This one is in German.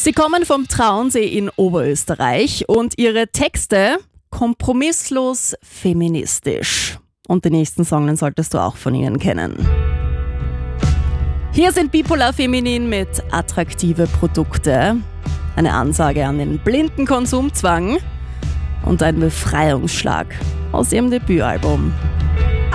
Sie kommen vom Traunsee in Oberösterreich und ihre Texte kompromisslos feministisch. Und den nächsten Song, den solltest du auch von ihnen kennen. Hier sind Bipolar Feminin mit attraktive Produkte, eine Ansage an den blinden Konsumzwang und ein Befreiungsschlag aus ihrem Debütalbum.